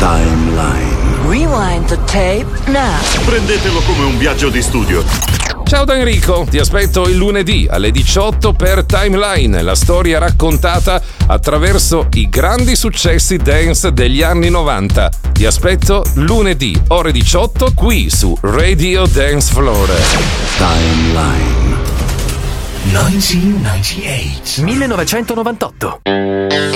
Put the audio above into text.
Timeline. Rewind the tape now. Prendetelo come un viaggio di studio. Ciao da Enrico, ti aspetto il lunedì alle 18 per Timeline, la storia raccontata attraverso i grandi successi dance degli anni 90. Ti aspetto lunedì, ore 18, qui su Radio Dance Floor. Timeline. 1998.